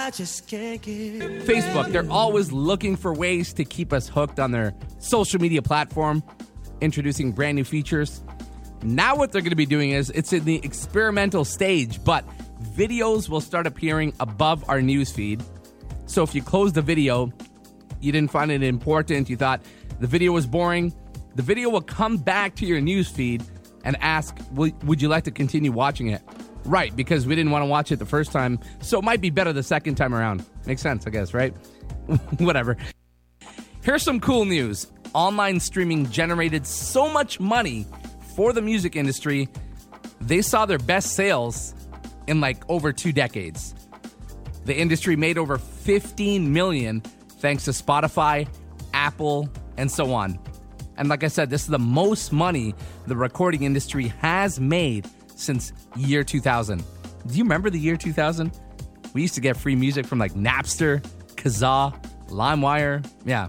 Facebook, they're always looking for ways to keep us hooked on their social media platform, introducing brand new features. Now what they're going to be doing is, it's in the experimental stage, but videos will start appearing above our news feed. So if you close the video, you didn't find it important, you thought the video was boring, the video will come back to your news feed and ask, would you like to continue watching it? Right, because we didn't want to watch it the first time, so it might be better the second time around. Makes sense, I guess, right? Whatever. Here's some cool news. Online streaming generated so much money for the music industry, they saw their best sales in like over 2 decades. The industry made over $15 million thanks to Spotify, Apple, and so on. And like I said, this is the most money the recording industry has made since year 2000. Do you remember the year 2000? We used to get free music from like Napster, Kazaa, LimeWire. Yeah.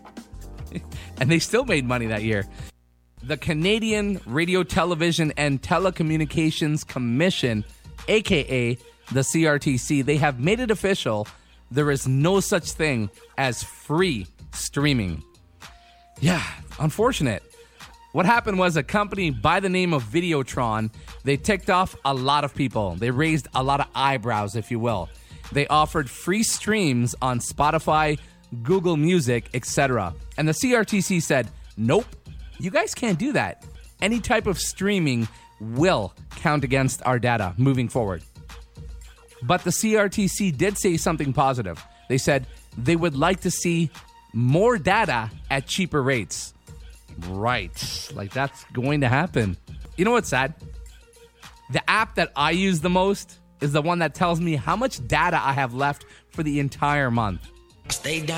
And they still made money that year. The Canadian Radio, Television, and Telecommunications Commission, aka the CRTC, they have made it official. There is no such thing as free streaming. Yeah, unfortunate. What happened was a company by the name of Videotron, they ticked off a lot of people. They raised a lot of eyebrows, if you will. They offered free streams on Spotify, Google Music, etc. And the CRTC said, nope, you guys can't do that. Any type of streaming will count against our data moving forward. But the CRTC did say something positive. They said they would like to see more data at cheaper rates. Right. Like that's going to happen. You know what's sad? The app that I use the most is the one that tells me how much data I have left for the entire month. Stay down.